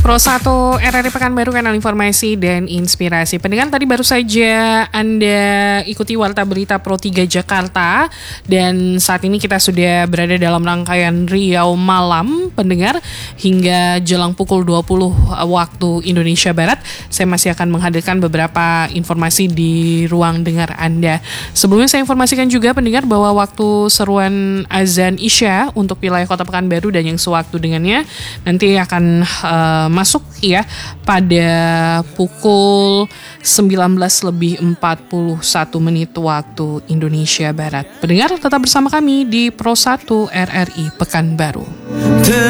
Pro 1 RRI Pekanbaru, kanal informasi dan inspirasi. Pendengar, tadi baru saja Anda ikuti Warta Berita Pro 3 Jakarta, dan saat ini kita sudah berada dalam rangkaian Riau Malam, pendengar, hingga jelang pukul 20 waktu Indonesia Barat. Saya masih akan menghadirkan beberapa informasi di ruang dengar Anda. Sebelumnya saya informasikan juga, pendengar, bahwa waktu seruan azan Isya untuk wilayah Kota Pekanbaru dan yang sewaktu dengannya nanti akan masuk ya pada pukul 19:41 waktu Indonesia Barat. Pendengar, tetap bersama kami di Pro 1 RRI Pekanbaru.